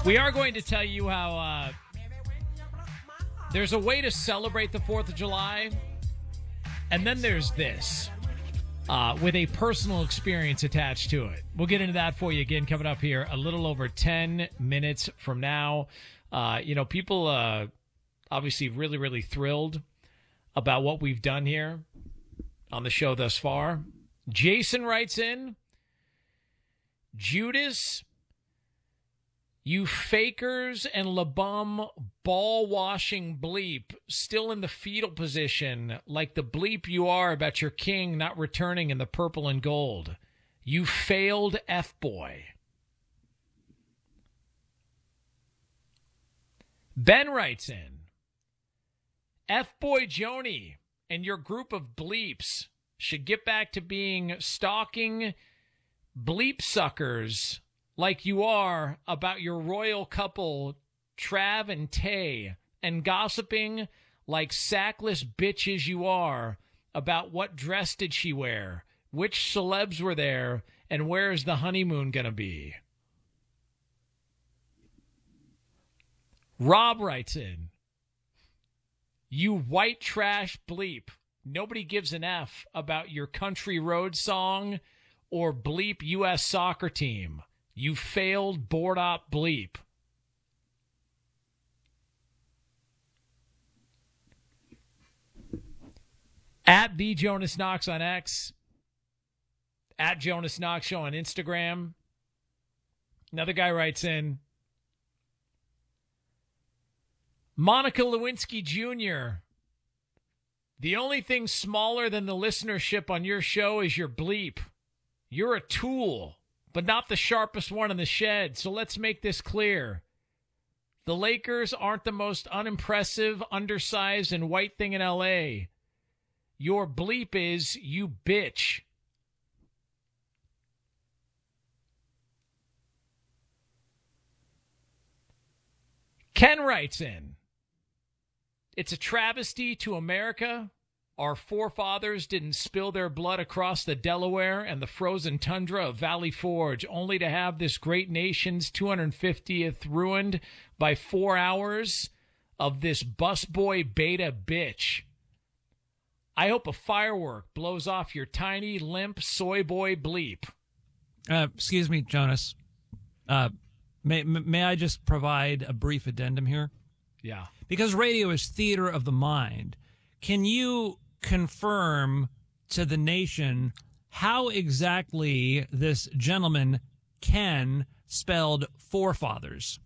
We are going to tell you how there's a way to celebrate the 4th of July, and then there's this with a personal experience attached to it. We'll get into that for you again coming up here a little over 10 minutes from now. People obviously really, really thrilled about what we've done here on the show thus far. Jason writes in, Judas, you fakers and LeBum ball-washing bleep, still in the fetal position, like the bleep you are about your king not returning in the purple and gold. You failed F-boy. Ben writes in, F-boy Joni and your group of bleeps should get back to being stalking bleep suckers like you are about your royal couple, Trav and Tay, and gossiping like sackless bitches you are about what dress did she wear, which celebs were there, and where is the honeymoon going to be. Rob writes in, you white trash bleep. Nobody gives an F about your country road song or bleep U.S. soccer team. You failed board op bleep. At the Jonas Knox on X. At Jonas Knox Show on Instagram. Another guy writes in, Monica Lewinsky Jr., the only thing smaller than the listenership on your show is your bleep. You're a tool, but not the sharpest one in the shed, so let's make this clear. The Lakers aren't the most unimpressive, undersized, and white thing in L.A. Your bleep is, you bitch. Ken writes in, it's a travesty to America. Our forefathers didn't spill their blood across the Delaware and the frozen tundra of Valley Forge only to have this great nation's 250th ruined by 4 hours of this busboy beta bitch. I hope a firework blows off your tiny, limp soy boy bleep. Excuse me, Jonas. May I just provide a brief addendum here? Yeah. Because radio is theater of the mind. Can you confirm to the nation how exactly this gentleman, Ken, spelled forefathers?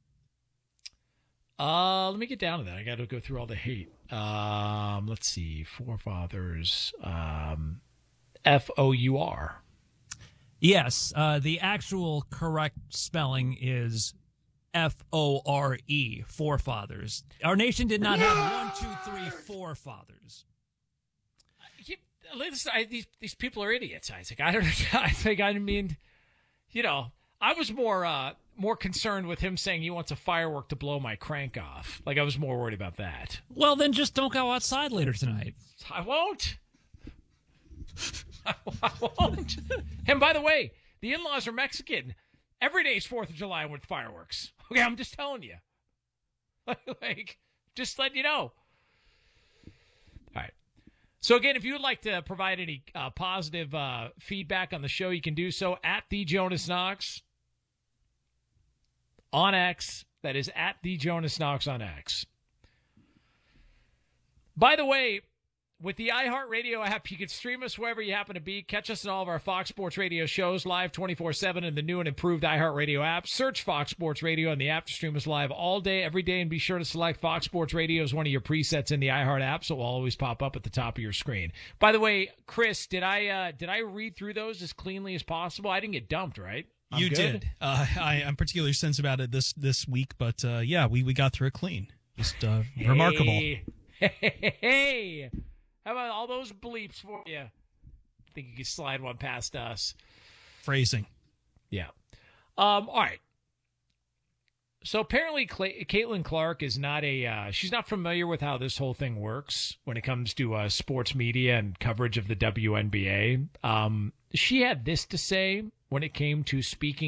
Let me get down to that. I got to go through all the hate. Let's see. Forefathers. F-O-U-R. Yes. The actual correct spelling is F-O-R-E, forefathers. Our nation did not have 1, 2, 3 forefathers. These people are idiots, Isaac. I don't know. I mean, I was more concerned with him saying he wants a firework to blow my crank off. Like, I was more worried about that. Well, then just don't go outside later tonight. I won't. I won't. And by the way, the in-laws are Mexican. Every day is 4th of July with fireworks. Okay, I'm just telling you. Just letting you know. All right. So, again, if you would like to provide any positive feedback on the show, you can do so at the Jonas Knox on X. That is at the Jonas Knox on X. By the way, with the iHeartRadio app, you can stream us wherever you happen to be. Catch us in all of our Fox Sports Radio shows live 24/7 in the new and improved iHeartRadio app. Search Fox Sports Radio in the app to stream us live all day, every day, and be sure to select Fox Sports Radio as one of your presets in the iHeart app, so it will always pop up at the top of your screen. By the way, Chris, did I read through those as cleanly as possible? I didn't get dumped, right? You did. I'm particularly sensitive about it this week, but we got through it clean. Just remarkable. Hey. How about all those bleeps for you? I think you could slide one past us. Phrasing. Yeah. All right. So apparently Caitlin Clark is not she's not familiar with how this whole thing works when it comes to sports media and coverage of the WNBA. She had this to say when it came to speaking